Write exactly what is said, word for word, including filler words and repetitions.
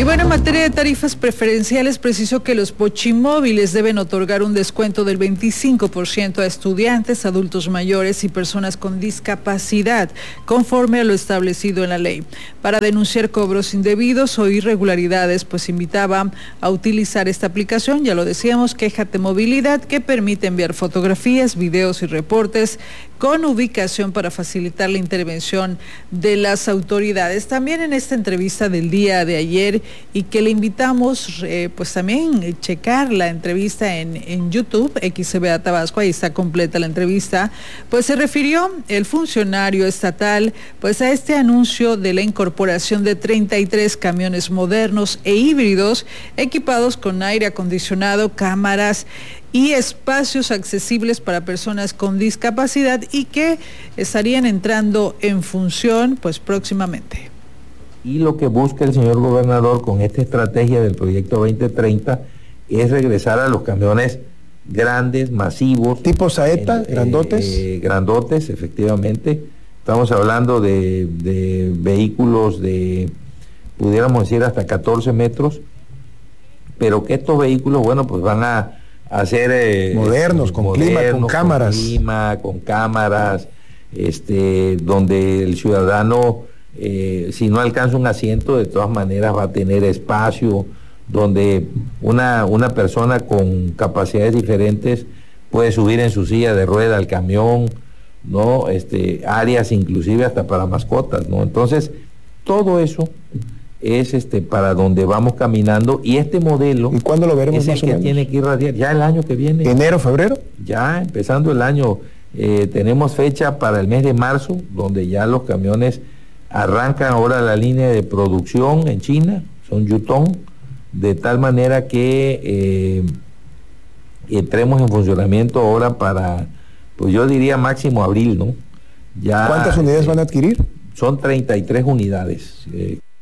bueno, en materia de tarifas preferenciales, precisó que los pochimóviles deben otorgar un descuento del veinticinco por ciento a estudiantes, adultos mayores y personas con discapacidad, conforme a lo establecido en la ley. Para denunciar cobros indebidos o irregularidades, pues invitaba a utilizar esta aplicación, ya lo decíamos, Quéjate Movilidad, que permite enviar fotografías, videos y reportes con ubicación para facilitar la intervención de las autoridades. También en esta entrevista del día de ayer, y que le invitamos eh, pues también eh, checar la entrevista en, en YouTube, X C B A Tabasco, ahí está completa la entrevista, pues se refirió el funcionario estatal pues a este anuncio de la incorporación de treinta y tres camiones modernos e híbridos equipados con aire acondicionado, cámaras y espacios accesibles para personas con discapacidad, y que estarían entrando en función pues próximamente. Y lo que busca el señor gobernador con esta estrategia del proyecto veinte treinta es regresar a los camiones grandes, masivos. ¿Tipo saeta, eh, grandotes? Eh, grandotes, efectivamente. Estamos hablando de, de vehículos de, pudiéramos decir, hasta catorce metros, pero que estos vehículos, bueno, pues van a hacer eh, modernos, con modernos, clima, con cámaras, con clima, con cámaras, este, donde el ciudadano, eh, si no alcanza un asiento, de todas maneras va a tener espacio, donde una, una persona con capacidades diferentes puede subir en su silla de rueda al camión, ¿no? Este, áreas inclusive hasta para mascotas, ¿no? Entonces, todo eso es este para donde vamos caminando, y este modelo. ¿Y cuándo lo veremos es el más o que menos? Tiene que irradiar ya el año que viene. ¿Enero, febrero? Ya empezando el año. Eh, tenemos fecha para el mes de marzo, donde ya los camiones arrancan ahora la línea de producción en China, son Yutong, de tal manera que eh, entremos en funcionamiento ahora para, pues yo diría máximo abril, ¿no? Ya, ¿cuántas unidades eh, van a adquirir? Son treinta y tres unidades. Eh,